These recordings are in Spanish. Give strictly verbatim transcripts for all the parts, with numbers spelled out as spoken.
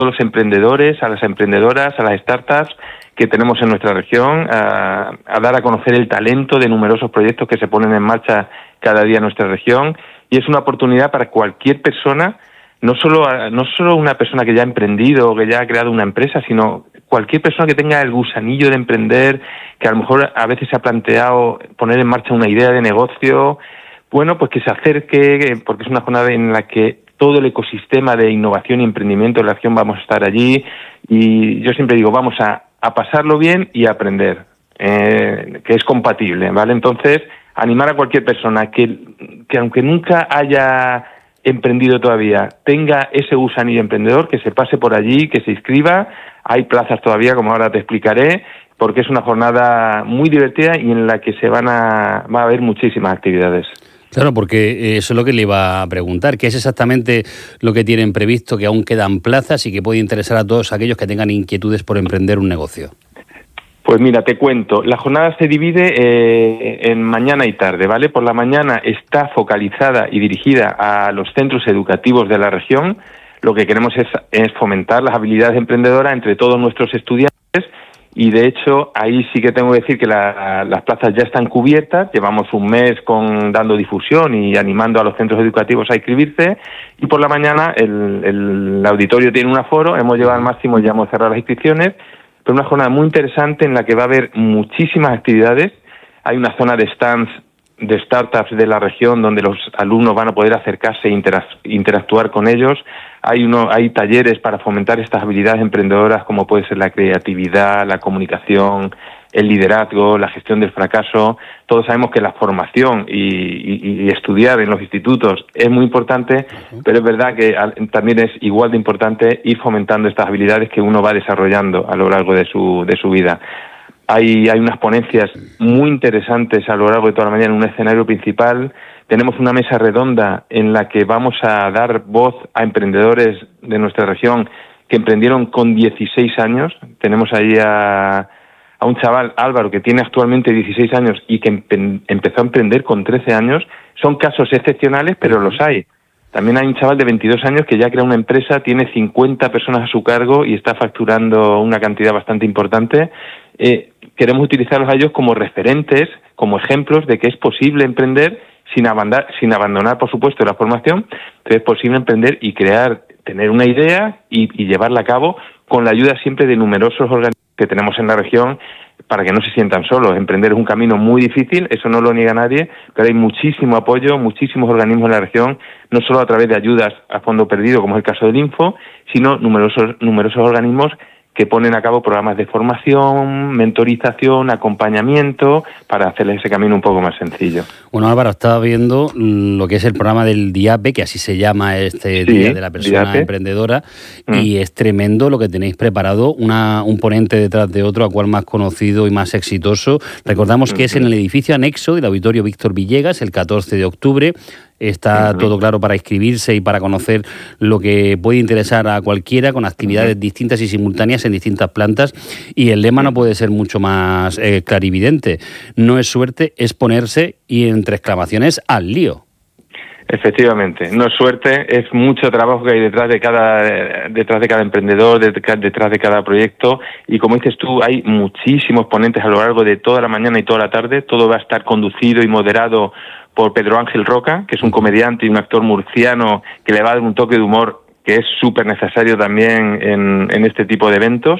los emprendedores, a las emprendedoras, a las startups que tenemos en nuestra región, a, a dar a conocer el talento de numerosos proyectos que se ponen en marcha cada día en nuestra región, y es una oportunidad para cualquier persona, no solo, no solo una persona que ya ha emprendido o que ya ha creado una empresa, sino cualquier persona que tenga el gusanillo de emprender, que a lo mejor a veces se ha planteado poner en marcha una idea de negocio, bueno, pues que se acerque, porque es una jornada en la que todo el ecosistema de innovación y emprendimiento de la región vamos a estar allí, y yo siempre digo, vamos a, a pasarlo bien y a aprender, eh, que es compatible, ¿vale? Entonces, animar a cualquier persona que, que aunque nunca haya emprendido todavía, tenga ese gusanillo emprendedor, que se pase por allí, que se inscriba. Hay plazas todavía, como ahora te explicaré, porque es una jornada muy divertida y en la que se van a, va a haber muchísimas actividades. Claro, porque eso es lo que le iba a preguntar, ¿qué es exactamente lo que tienen previsto, que aún quedan plazas y que puede interesar a todos aquellos que tengan inquietudes por emprender un negocio? Pues mira, te cuento, la jornada se divide eh, en mañana y tarde, ¿vale? Por la mañana está focalizada y dirigida a los centros educativos de la región. Lo que queremos es, es fomentar las habilidades emprendedoras entre todos nuestros estudiantes, y de hecho ahí sí que tengo que decir que la, las plazas ya están cubiertas. Llevamos un mes con dando difusión y animando a los centros educativos a inscribirse, y por la mañana el, el auditorio tiene un aforo, hemos llegado al máximo, ya hemos cerrado las inscripciones, pero una jornada muy interesante en la que va a haber muchísimas actividades. Hay una zona de stands de startups de la región donde los alumnos van a poder acercarse e interactuar con ellos. Hay uno, hay talleres para fomentar estas habilidades emprendedoras, como puede ser la creatividad, la comunicación, el liderazgo, la gestión del fracaso. Todos sabemos que la formación y, y, y estudiar en los institutos es muy importante, uh-huh. pero es verdad que también es igual de importante ir fomentando estas habilidades que uno va desarrollando a lo largo de su, de su vida. Hay, hay unas ponencias muy interesantes a lo largo de toda la mañana en un escenario principal. Tenemos una mesa redonda en la que vamos a dar voz a emprendedores de nuestra región que emprendieron con dieciséis años. Tenemos ahí a, a un chaval, Álvaro, que tiene actualmente dieciséis años y que empe- empezó a emprender con trece años. Son casos excepcionales, pero los hay. También hay un chaval de veintidós años que ya crea una empresa, tiene cincuenta personas a su cargo y está facturando una cantidad bastante importante. Eh, queremos utilizarlos a ellos como referentes, como ejemplos de que es posible emprender sin abandonar, sin abandonar, por supuesto, la formación, pero es posible emprender y crear, tener una idea y, y llevarla a cabo con la ayuda siempre de numerosos organismos que tenemos en la región para que no se sientan solos. Emprender es un camino muy difícil, eso no lo niega nadie, pero hay muchísimo apoyo, muchísimos organismos en la región, no solo a través de ayudas a fondo perdido, como es el caso del Info, sino numerosos, numerosos organismos que ponen a cabo programas de formación, mentorización, acompañamiento, para hacerles ese camino un poco más sencillo. Bueno, Álvaro, estaba viendo lo que es el programa del DIAPE, que así se llama este sí, Día de la Persona DIAPE. Emprendedora, mm. y es tremendo lo que tenéis preparado, una, un ponente detrás de otro, a cual más conocido y más exitoso. Recordamos que uh-huh. es en el edificio anexo del Auditorio Víctor Villegas, el catorce de octubre. Está uh-huh. todo claro para inscribirse y para conocer lo que puede interesar a cualquiera, con actividades uh-huh. distintas y simultáneas en distintas plantas. Y el lema no puede ser mucho más eh, clarividente. No es suerte, es ponerse, y entre exclamaciones, al lío. Efectivamente, no es suerte, es mucho trabajo que hay detrás de cada detrás de cada emprendedor, detrás de cada proyecto, y como dices tú, hay muchísimos ponentes a lo largo de toda la mañana y toda la tarde. Todo va a estar conducido y moderado por Pedro Ángel Roca, que es un comediante y un actor murciano que le va a dar un toque de humor que es súper necesario también en, en este tipo de eventos.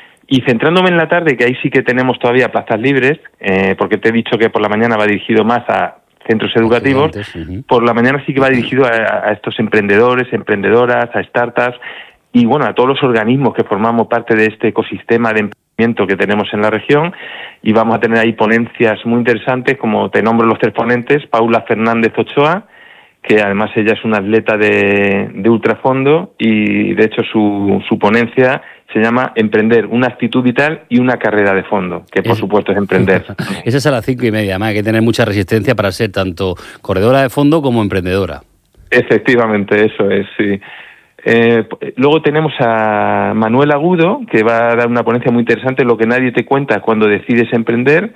Y centrándome en la tarde, que ahí sí que tenemos todavía plazas libres, eh, porque te he dicho que por la mañana va dirigido más a centros educativos, uh-huh. por la mañana sí que va dirigido a, a estos emprendedores, emprendedoras, a startups, y bueno, a todos los organismos que formamos parte de este ecosistema de emprendimiento que tenemos en la región. Y vamos a tener ahí ponencias muy interesantes, como te nombro los tres ponentes: Paula Fernández Ochoa, que además ella es una atleta de, de ultrafondo, y de hecho su, su ponencia se llama Emprender, una actitud vital y una carrera de fondo, que por es, supuesto es emprender. Esa es a las cinco y media, además hay que tener mucha resistencia para ser tanto corredora de fondo como emprendedora. Efectivamente, eso es, sí. Eh, luego tenemos a Manuel Agudo, que va a dar una ponencia muy interesante, lo que nadie te cuenta cuando decides emprender,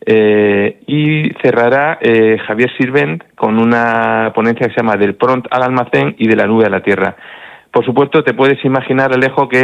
eh, y cerrará eh, Javier Sirvent con una ponencia que se llama Del prompt al almacén y de la nube a la tierra. por supuesto, te puedes imaginar, Alejo, que